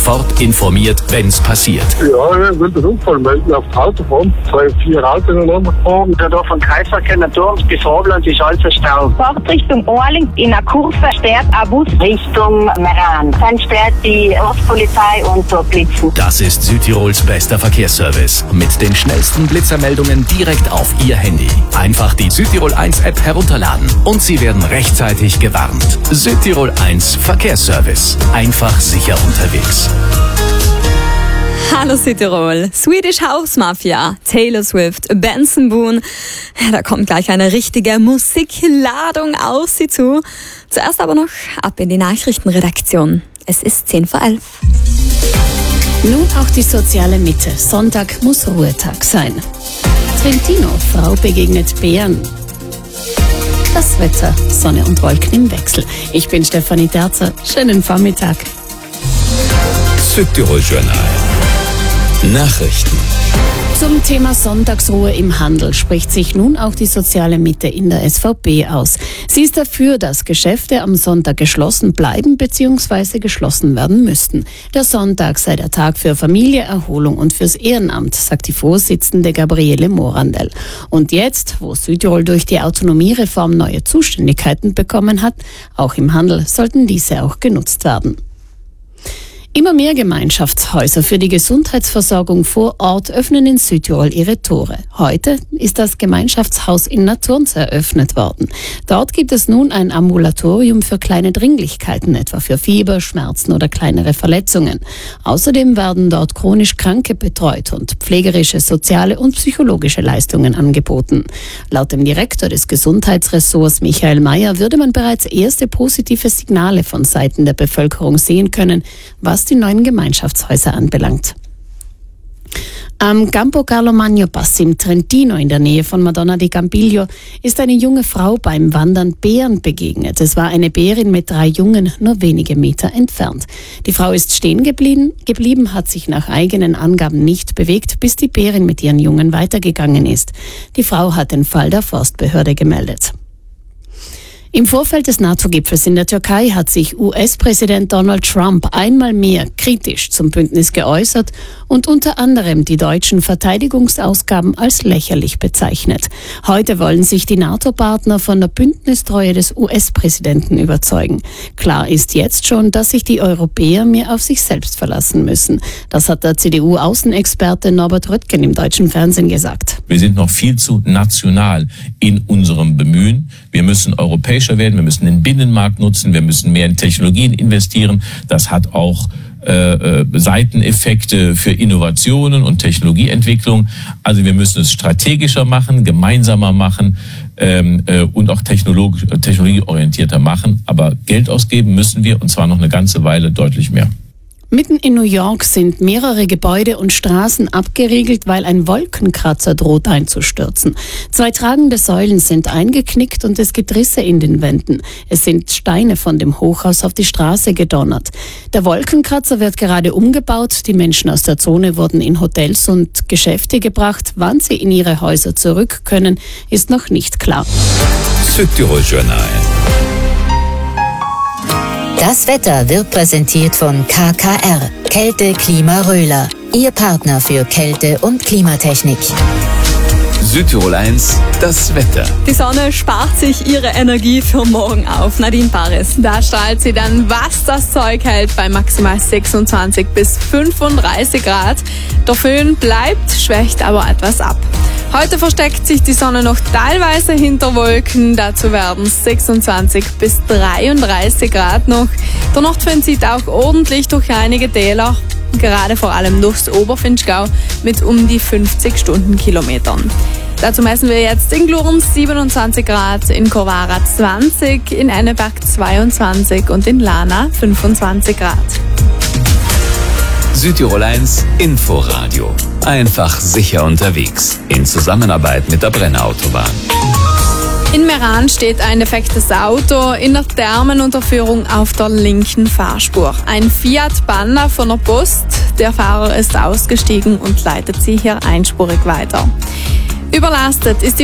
sofort informiert, wenn's passiert. Ja, ich will den Unfall melden auf der Autobahn. 4 Autos ineinander gefahren. Da vom Kreisverkehr Naturms bis Robland ist alles ein Stau. Fahrt Richtung Orling in einer Kurve, sperrt ein Bus Richtung Meran. Dann sperrt die Ortspolizei und so Blitzen. Das ist Südtirols bester Verkehrsservice. Mit den schnellsten Blitzermeldungen direkt auf Ihr Handy. Einfach die Südtirol 1 App herunterladen und Sie werden rechtzeitig gewarnt. Südtirol 1 Verkehrsservice. Einfach sicher unterwegs. Hallo Südtirol, Swedish House Mafia, Taylor Swift, Benson Boone. Da kommt gleich eine richtige Musikladung auf Sie zu. Zuerst aber noch ab in die Nachrichtenredaktion. Es ist 10:11. Nun auch die soziale Mitte. Sonntag muss Ruhetag sein. Trentino, Frau begegnet Bären. Das Wetter, Sonne und Wolken im Wechsel. Ich bin Stefanie Terzer. Schönen Vormittag. Südtirol Journal. Nachrichten. Zum Thema Sonntagsruhe im Handel spricht sich nun auch die soziale Mitte in der SVP aus. Sie ist dafür, dass Geschäfte am Sonntag geschlossen bleiben bzw. geschlossen werden müssten. Der Sonntag sei der Tag für Familie, Erholung und fürs Ehrenamt, sagt die Vorsitzende Gabriele Morandell. Und jetzt, wo Südtirol durch die Autonomiereform neue Zuständigkeiten bekommen hat, auch im Handel sollten diese auch genutzt werden. Immer mehr Gemeinschaftshäuser für die Gesundheitsversorgung vor Ort öffnen in Südtirol ihre Tore. Heute ist das Gemeinschaftshaus in Naturns eröffnet worden. Dort gibt es nun ein Ambulatorium für kleine Dringlichkeiten, etwa für Fieber, Schmerzen oder kleinere Verletzungen. Außerdem werden dort chronisch Kranke betreut und pflegerische, soziale und psychologische Leistungen angeboten. Laut dem Direktor des Gesundheitsressorts Michael Mayer würde man bereits erste positive Signale von Seiten der Bevölkerung sehen können, was die neuen Gemeinschaftshäuser anbelangt. Am Campo Carlo Magno Pass im Trentino in der Nähe von Madonna di Campiglio ist eine junge Frau beim Wandern Bären begegnet. Es war eine Bärin mit 3 Jungen, nur wenige Meter entfernt. Die Frau ist stehen geblieben, hat sich nach eigenen Angaben nicht bewegt, bis die Bärin mit ihren Jungen weitergegangen ist. Die Frau hat den Fall der Forstbehörde gemeldet. Im Vorfeld des NATO-Gipfels in der Türkei hat sich US-Präsident Donald Trump einmal mehr kritisch zum Bündnis geäußert und unter anderem die deutschen Verteidigungsausgaben als lächerlich bezeichnet. Heute wollen sich die NATO-Partner von der Bündnistreue des US-Präsidenten überzeugen. Klar ist jetzt schon, dass sich die Europäer mehr auf sich selbst verlassen müssen. Das hat der CDU-Außenexperte Norbert Röttgen im deutschen Fernsehen gesagt. Wir sind noch viel zu national in unserem Bemühen. Wir müssen europäischer werden, wir müssen den Binnenmarkt nutzen, wir müssen mehr in Technologien investieren. Das hat auch Seiteneffekte für Innovationen und Technologieentwicklung. Also wir müssen es strategischer machen, gemeinsamer machen und auch technologieorientierter machen. Aber Geld ausgeben müssen wir, und zwar noch eine ganze Weile deutlich mehr. Mitten in New York sind mehrere Gebäude und Straßen abgeriegelt, weil ein Wolkenkratzer droht einzustürzen. 2 tragende Säulen sind eingeknickt und es gibt Risse in den Wänden. Es sind Steine von dem Hochhaus auf die Straße gedonnert. Der Wolkenkratzer wird gerade umgebaut. Die Menschen aus der Zone wurden in Hotels und Geschäfte gebracht. Wann sie in ihre Häuser zurück können, ist noch nicht klar. Südtirol Journal. Das Wetter wird präsentiert von KKR, Kälte Klima Röhler, Ihr Partner für Kälte- und Klimatechnik. Südtirol 1, das Wetter. Die Sonne spart sich ihre Energie für morgen auf. Nadine Paris. Da strahlt sie dann, was das Zeug hält, bei maximal 26 bis 35 Grad. Der Föhn bleibt, schwächt aber etwas ab. Heute versteckt sich die Sonne noch teilweise hinter Wolken. Dazu werden es 26 bis 33 Grad noch. Der Nordföhn zieht auch ordentlich durch einige Täler, gerade vor allem durchs Oberfinchgau mit um die 50 Stundenkilometern. Dazu messen wir jetzt in Glurns 27 Grad, in Corvara 20, in Enneberg 22 und in Lana 25 Grad. Südtirol 1 Inforadio. Einfach sicher unterwegs. In Zusammenarbeit mit der Brenner-Autobahn. In Meran steht ein defektes Auto in der Thermenunterführung auf der linken Fahrspur. Ein Fiat Panda von der Post. Der Fahrer ist ausgestiegen und leitet sie hier einspurig weiter. Überlastet ist die